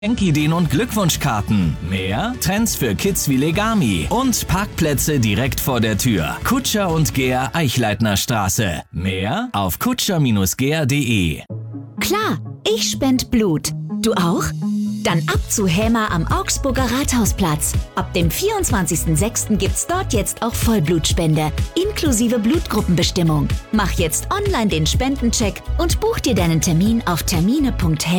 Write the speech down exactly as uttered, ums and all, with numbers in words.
Geschenkideen und Glückwunschkarten. Mehr Trends für Kids wie Legami und Parkplätze direkt vor der Tür. Kutscher und Gehr, Eichleitner Straße. Mehr auf kutscher Bindestrich gehr punkt de. Klar, ich spend Blut. Du auch? Dann ab zu Hämer am Augsburger Rathausplatz. Ab dem vierundzwanzigsten sechsten gibt's dort jetzt auch Vollblutspende, inklusive Blutgruppenbestimmung. Mach jetzt online den Spendencheck und buch dir deinen Termin auf termine punkt hämer punkt de.